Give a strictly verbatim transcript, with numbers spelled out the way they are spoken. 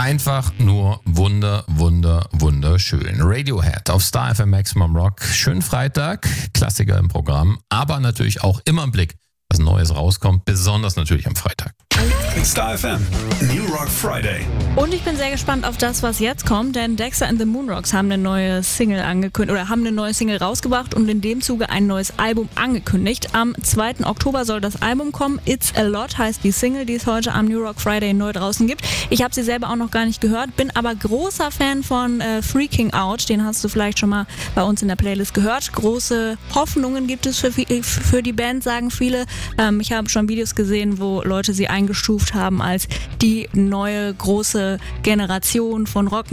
Einfach nur wunder, wunder, wunderschön. Radiohead auf Star F M Maximum Rock. Schönen Freitag, Klassiker im Programm, aber natürlich auch immer im Blick, was Neues rauskommt, besonders natürlich am Freitag. Star F M, New Rock Friday. Und ich bin sehr gespannt auf das, was jetzt kommt, denn Dexter and the Moonrocks haben eine neue Single angekündigt oder haben eine neue Single rausgebracht und in dem Zuge ein neues Album angekündigt. Am zweiten Oktober soll das Album kommen. It's a Lot heißt die Single, die es heute am New Rock Friday neu draußen gibt. Ich habe sie selber auch noch gar nicht gehört, bin aber großer Fan von äh, Freaking Out. Den hast du vielleicht schon mal bei uns in der Playlist gehört. Große Hoffnungen gibt es für, für die Band, sagen viele. Ähm, ich habe schon Videos gesehen, wo Leute sie eingestuft haben als die neue große Generation von Rock